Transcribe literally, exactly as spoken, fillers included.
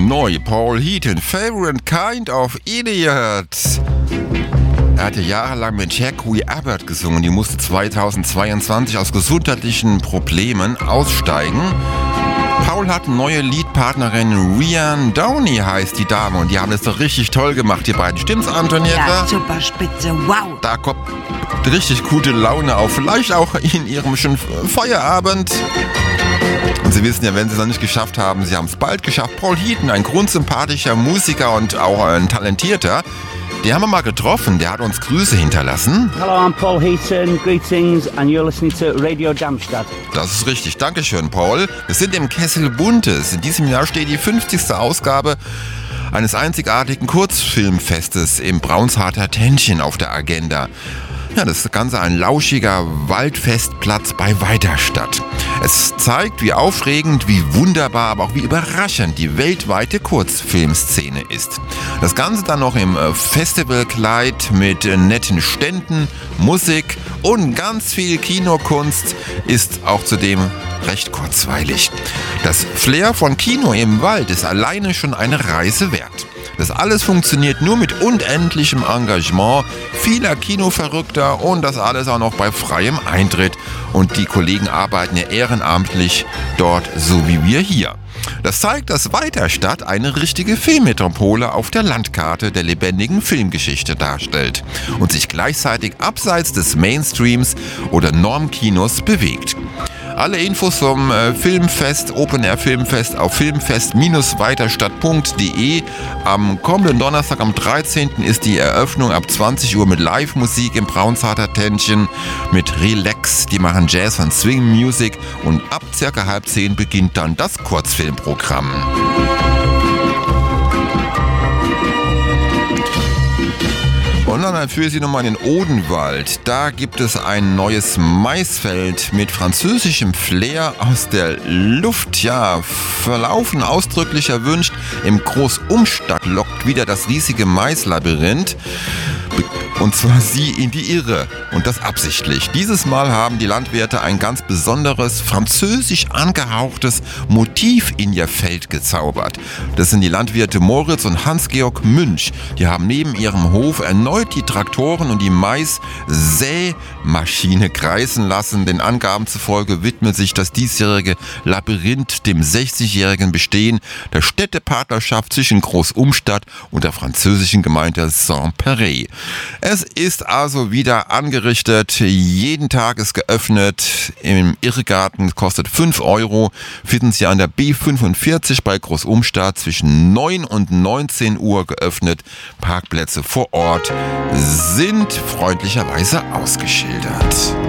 Neu, Paul Heaton, Favorite Kind of Idiot. Er hatte jahrelang mit Jackie Abbott gesungen. Die musste zweitausendzweiundzwanzig aus gesundheitlichen Problemen aussteigen. Paul hat eine neue Liedpartnerin, Rian Downey heißt die Dame. Und die haben das doch richtig toll gemacht, die beiden. Stimmt's, Antonietta? Ja, super spitze, wow. Da kommt richtig gute Laune auf. Vielleicht auch in ihrem schönen Feierabend. Und Sie wissen ja, wenn Sie es noch nicht geschafft haben, Sie haben es bald geschafft. Paul Heaton, ein grundsympathischer Musiker und auch ein talentierter. Den haben wir mal getroffen, der hat uns Grüße hinterlassen. Hello, I'm Paul Heaton, greetings, and you're listening to Radio Darmstadt. Das ist richtig, Dankeschön, Paul. Wir sind im Kessel Buntes. In diesem Jahr steht die fünfzigste Ausgabe eines einzigartigen Kurzfilmfestes im Braunsharter Tännchen auf der Agenda. Ja, das Ganze ein lauschiger Waldfestplatz bei Weiterstadt. Es zeigt, wie aufregend, wie wunderbar, aber auch wie überraschend die weltweite Kurzfilmszene ist. Das Ganze dann noch im Festivalkleid mit netten Ständen, Musik und ganz viel Kinokunst ist auch zudem recht kurzweilig. Das Flair von Kino im Wald ist alleine schon eine Reise wert. Das alles funktioniert nur mit unendlichem Engagement vieler Kinoverrückter und das alles auch noch bei freiem Eintritt. Und die Kollegen arbeiten ja ehrenamtlich dort, so wie wir hier. Das zeigt, dass Weiterstadt eine richtige Filmmetropole auf der Landkarte der lebendigen Filmgeschichte darstellt und sich gleichzeitig abseits des Mainstreams oder Normkinos bewegt. Alle Infos zum äh, Filmfest, Open Air Filmfest auf filmfest Bindestrich weiterstadt punkt de. Am kommenden Donnerstag, am dreizehnten ist die Eröffnung ab zwanzig Uhr mit Live-Musik im Braunsharter Tännchen mit Relax. Die machen Jazz und Swing Music und ab circa halb zehn beginnt dann das Kurzfilmprogramm. Und dann führe Sie nochmal in den Odenwald. Da gibt es ein neues Maisfeld mit französischem Flair aus der Luft. Ja, verlaufen ausdrücklich erwünscht. Im Großumstadt lockt wieder das riesige Maislabyrinth. Und zwar sie in die Irre. Und das absichtlich. Dieses Mal haben die Landwirte ein ganz besonderes, französisch angehauchtes Motiv in ihr Feld gezaubert. Das sind die Landwirte Moritz und Hans-Georg Münch. Die haben neben ihrem Hof erneut die Traktoren und die Mais-Sämaschine kreisen lassen. Den Angaben zufolge widmet sich das diesjährige Labyrinth dem sechzigjährigen Bestehen der Städtepartnerschaft zwischen Großumstadt und der französischen Gemeinde Saint-Péray. Es ist also wieder angerichtet, jeden Tag ist geöffnet, im Irrgarten kostet fünf Euro, finden Sie an der B fünfundvierzig bei Großumstadt zwischen neun und neunzehn Uhr geöffnet. Parkplätze vor Ort sind freundlicherweise ausgeschildert.